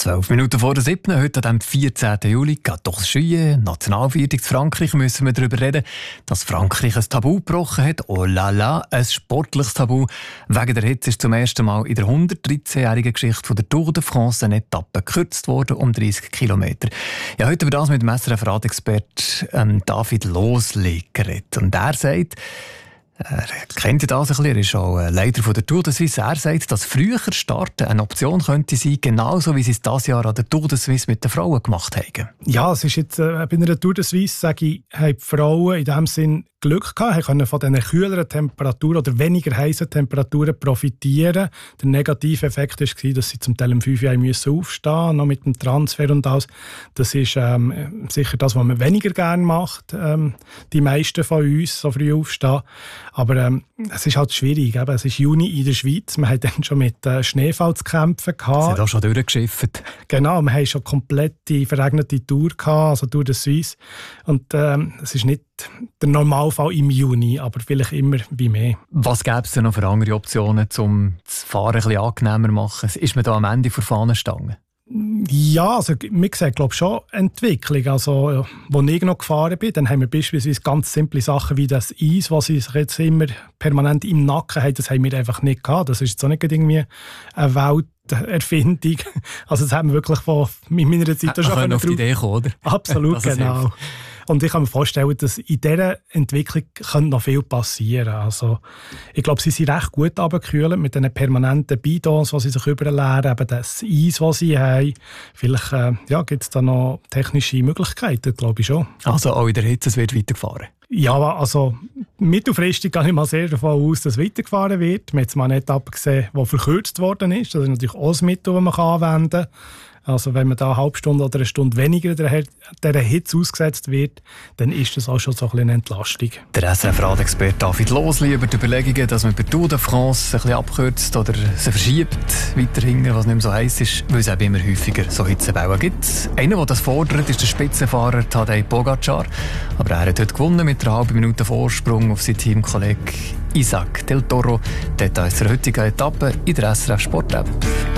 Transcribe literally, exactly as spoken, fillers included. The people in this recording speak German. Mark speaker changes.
Speaker 1: Zwölf Minuten vor der siebten, heute am vierzehnten Juli, geht doch das Scheuen. Nationalviertel zu Frankreich müssen wir darüber reden, dass Frankreich ein Tabu gebrochen hat. Oh la la, ein sportliches Tabu. Wegen der Hitze ist zum ersten Mal in der hundertdreizehnjährigen Geschichte von der Tour de France eine Etappe gekürzt worden um dreißig Kilometer. Ja, heute über das mit dem S R F-Radexpert ähm, David Losli geredet. Und er sagt, er kennt ja das ein bisschen, er ist auch Leiter von der Tour de Suisse. Er sagt, dass früher Starten eine Option könnte sein, genauso wie sie es dieses Jahr an der Tour de Suisse mit den Frauen gemacht haben.
Speaker 2: Ja, es ist jetzt, äh, bei einer Tour de Suisse, sage ich, haben die Frauen in diesem Sinn Glück gehabt, können von diesen kühleren Temperaturen oder weniger heißen Temperaturen profitieren. Der negative Effekt war, dass sie zum Teil um fünf Uhr aufstehen mussten, noch mit dem Transfer und alles. Das ist ähm, sicher das, was man weniger gerne macht, ähm, die meisten von uns, so früh aufstehen. Aber ähm, es ist halt schwierig. Eben. Es ist Juni in der Schweiz. Wir haben dann schon mit äh, Schneefall zu kämpfen gehabt.
Speaker 1: Sie hat auch schon durchgeschifft.
Speaker 2: Genau, wir haben schon komplette verregnete Tour gehabt, also Tour de Suisse. Und ähm, es ist nicht der Normalfall im Juni, aber vielleicht immer wie mehr.
Speaker 1: Was gäbe es denn noch für andere Optionen, um das Fahren ein bisschen angenehmer zu machen? Ist man da am Ende vor Fahnenstangen?
Speaker 2: Ja, also wir sehen, glaube ich, schon Entwicklung. Also, ja, als ich noch gefahren bin, dann haben wir beispielsweise ganz simple Sachen wie das Eis, was sie jetzt immer permanent im Nacken haben, das haben wir einfach nicht gehabt. Das ist jetzt auch nicht irgendwie eine Welterfindung. Also das haben wir wirklich von in meiner Zeit
Speaker 1: schon
Speaker 2: schon
Speaker 1: auf die Idee kommen, oder?
Speaker 2: Absolut, genau. Hilft. Und ich kann mir vorstellen, dass in dieser Entwicklung noch viel passieren könnte. Also, ich glaube, sie sind recht gut runtergekühlt mit diesen permanenten Bidons, die sie sich überleeren, eben das Eis, das sie haben. Vielleicht äh, ja, gibt es da noch technische Möglichkeiten, glaube ich schon.
Speaker 1: Also auch in der Hitze wird weitergefahren?
Speaker 2: Ja, also mittelfristig gehe ich mal sehr davon aus, dass weitergefahren wird. Wir haben jetzt mal eine Etappe gesehen, die verkürzt worden ist. Das ist natürlich auch ein Mittel, das man anwenden kann. Also wenn man da eine halbe Stunde oder eine Stunde weniger dieser Hitze ausgesetzt wird, dann ist das auch schon so ein bisschen eine Entlastung.
Speaker 1: Der S R F-Radexperte David Losli über die Überlegungen, dass man bei Tour de France ein bisschen abkürzt oder sie verschiebt, weiterhin, was nicht mehr so heiß ist, weil es eben immer häufiger so Hitzewellen gibt. Einer, der das fordert, ist der Spitzenfahrer Tadej Pogacar. Aber er hat heute gewonnen mit einer halben Minute Vorsprung auf seinen Teamkollegen Isaac Del Toro. Details der heutigen Etappe in der S R F Sport App.